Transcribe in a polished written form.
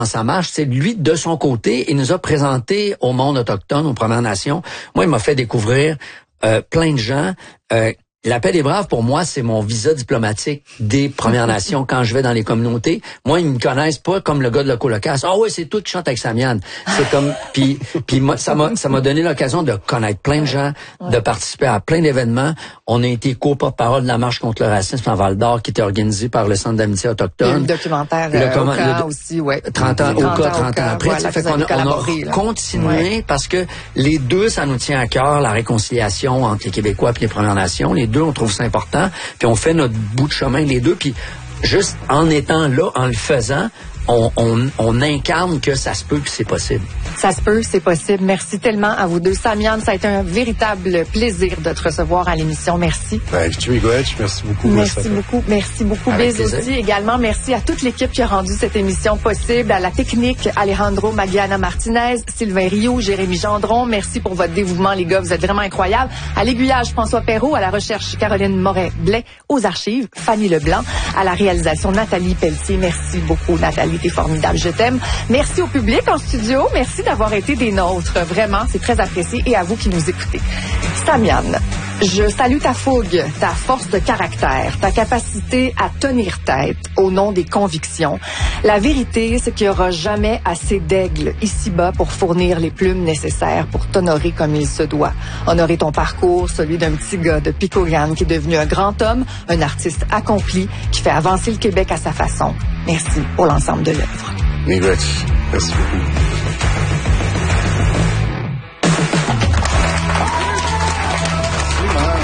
ça marche, c'est lui, de son côté, il nous a présenté au monde autochtone, aux Premières Nations. Moi, il m'a fait découvrir plein de gens. La paix des braves, pour moi, c'est mon visa diplomatique des Premières Nations quand je vais dans les communautés. Moi, ils me connaissent pas comme le gars de la colocasse. Ah ouais, c'est toi qui chante avec Samian. C'est comme, puis moi, ça m'a donné l'occasion de connaître plein de gens, de participer à plein d'événements. On a été co-porte-parole de la marche contre le racisme en Val-d'Or qui était organisée par le Centre d'amitié autochtone. Le documentaire Oka aussi, ouais. 30 ans après. Voilà, fait qu'on a continué parce que les deux, ça nous tient à cœur, la réconciliation entre les Québécois et les Premières Nations. Les deux, on trouve ça important, puis on fait notre bout de chemin les deux, puis juste en étant là, en le faisant, on incarne que ça se peut, puis c'est possible. Ça se peut, c'est possible. Merci tellement à vous deux. Samian, ça a été un véritable plaisir de te recevoir à l'émission. Merci. Merci beaucoup. Merci beaucoup. Merci beaucoup, Biz aussi. Également, merci à toute l'équipe qui a rendu cette émission possible, à la technique, Alejandro Magiana Martinez, Sylvain Rioux, Jérémy Gendron. Merci pour votre dévouement, les gars. Vous êtes vraiment incroyables. À l'aiguillage, François Perrault, à la recherche, Caroline Moret-Blais, aux archives, Fanny Leblanc, à la réalisation, Nathalie Pelletier. Merci beaucoup, Nathalie. T'es formidable. Je t'aime. Merci au public en studio. Merci d'avoir été des nôtres. Vraiment, c'est très apprécié. Et à vous qui nous écoutez. Samian, je salue ta fougue, ta force de caractère, ta capacité à tenir tête au nom des convictions. La vérité, c'est qu'il n'y aura jamais assez d'aigles ici-bas pour fournir les plumes nécessaires pour t'honorer comme il se doit. Honorer ton parcours, celui d'un petit gars de Picogan qui est devenu un grand homme, un artiste accompli qui fait avancer le Québec à sa façon. Merci pour l'ensemble de l'œuvre. Merci beaucoup.